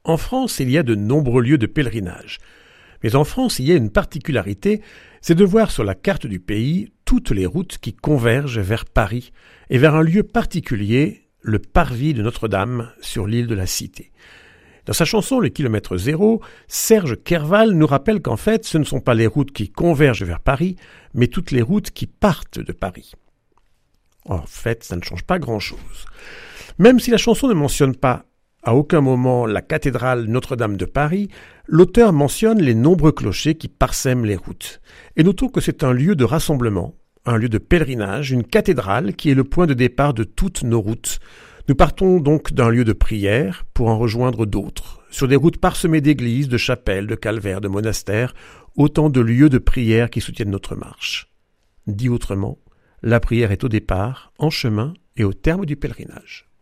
En France, il y a de nombreux lieux de pèlerinage. Mais en France, il y a une particularité, c'est de voir sur la carte du pays toutes les routes qui convergent vers Paris et vers un lieu particulier, le parvis de Notre-Dame sur l'île de la Cité. Dans sa chanson Le kilomètre zéro, Serge Kerval nous rappelle qu'en fait, ce ne sont pas les routes qui convergent vers Paris, mais toutes les routes qui partent de Paris. En fait, ça ne change pas grand-chose. Même si la chanson ne mentionne pas à aucun moment la cathédrale Notre-Dame de Paris, l'auteur mentionne les nombreux clochers qui parsèment les routes. Et notons que c'est un lieu de rassemblement, un lieu de pèlerinage, une cathédrale qui est le point de départ de toutes nos routes. Nous partons donc d'un lieu de prière pour en rejoindre d'autres, sur des routes parsemées d'églises, de chapelles, de calvaires, de monastères, autant de lieux de prière qui soutiennent notre marche. Dit autrement, la prière est au départ, en chemin et au terme du pèlerinage.